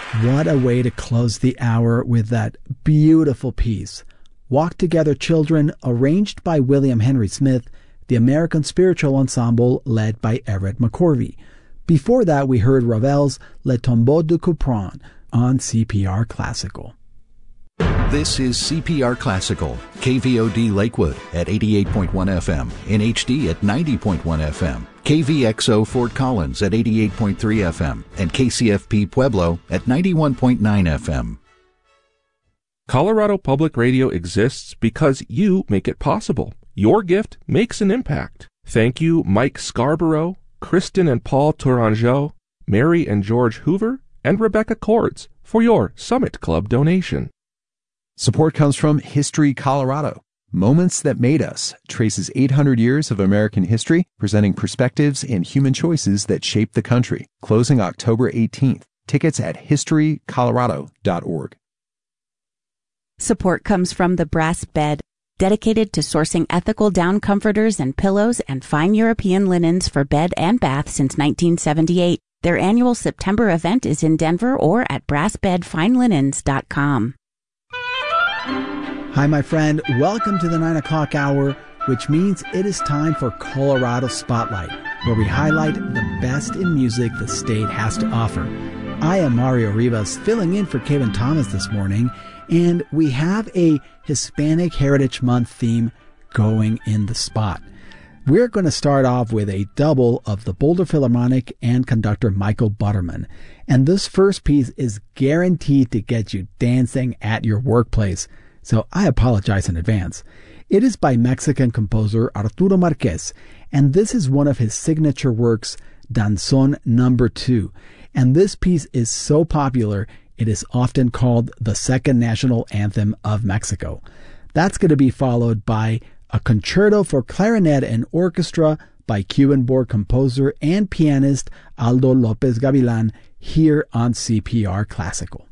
What a way to close the hour with that beautiful piece. Walk Together Children, arranged by William Henry Smith, the American Spiritual Ensemble led by Everett McCorvey. Before that, we heard Ravel's Le Tombeau de Couperin on CPR Classical. This is CPR Classical, KVOD Lakewood at 88.1 FM, in HD at 90.1 FM, KVXO Fort Collins at 88.3 FM, and KCFP Pueblo at 91.9 FM. Colorado Public Radio exists because you make it possible. Your gift makes an impact. Thank you, Mike Scarborough, Kristen and Paul Tourangeau, Mary and George Hoover, and Rebecca Cords for your Summit Club donation. Support comes from History Colorado. Moments That Made Us traces 800 years of American history, presenting perspectives and human choices that shaped the country. Closing October 18th. Tickets at historycolorado.org. Support comes from The Brass Bed, dedicated to sourcing ethical down comforters and pillows and fine European linens for bed and bath since 1978. Their annual September event is in Denver or at brassbedfinelinens.com. Hi, my friend. Welcome to the 9 o'clock hour, which means it is time for Colorado Spotlight, where we highlight the best in music the state has to offer. I am Mario Rivas, filling in for Kevin Thomas this morning, and we have a Hispanic Heritage Month theme going in the spot. We're going to start off with a double of the Boulder Philharmonic and conductor Michael Butterman. And this first piece is guaranteed to get you dancing at your workplace. So I apologize in advance. It is by Mexican composer Arturo Marquez, and this is one of his signature works, Danzón No. 2. And this piece is so popular, it is often called the second national anthem of Mexico. That's going to be followed by a concerto for clarinet and orchestra by Cuban-born composer and pianist Aldo López Gavilán here on CPR Classical.